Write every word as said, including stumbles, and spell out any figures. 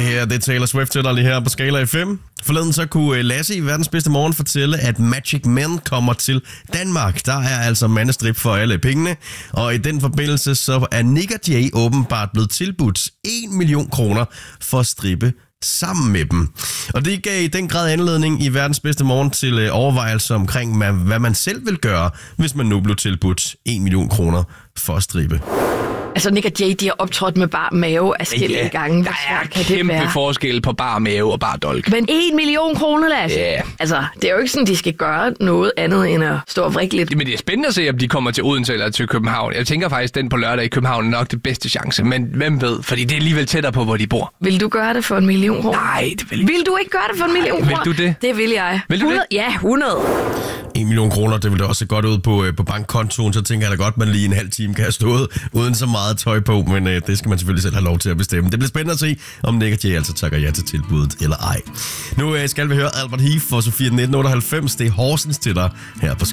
her, det er Taylor Swift til dig lige her på Skala F M. Forleden så kunne Lasse i Verdens Bedste Morgen fortælle, at Magic Men kommer til Danmark. Der er altså mandestrip for alle pengene. Og i den forbindelse så er Nick og Jay åbenbart blevet tilbudt en million kroner for at strippe sammen med dem. Og det gav i den grad anledning i Verdens Bedste Morgen til overvejelser omkring, hvad man selv vil gøre, hvis man nu blev tilbudt en million kroner for at strippe. Altså, Nick og Jay, de har optrådt med bar mave afskillige ja, gange. Der er kæmpe forskel på bar mave og bar dolk. Men en million kroner, Lasse. Ja. Yeah. Altså, det er jo ikke sådan, de skal gøre noget andet end at stå og vrikke lidt. Men det er spændende at se, om de kommer til Odense eller til København. Jeg tænker faktisk, den på lørdag i København er nok det bedste chance. Men hvem ved? Fordi det er alligevel tættere på, hvor de bor. Vil du gøre det for en million kroner? Nej, det vil jeg ikke. Vil du ikke gøre det for en million kroner? Vil du det? Det vil jeg. Vil du hundrede? det? Ja, hundrede. en million kroner, det vil da også se godt ud på, på bankkontoen, så tænker jeg da godt, man lige en halv time kan have stået uden så meget tøj på, men øh, det skal man selvfølgelig selv have lov til at bestemme. Det bliver spændende at se, om Nick og Jay altså takker ja til tilbuddet eller ej. Nu øh, skal vi høre Albert Heath for Sofia nitten otteoghalvfems. Det er Horsens til dig her på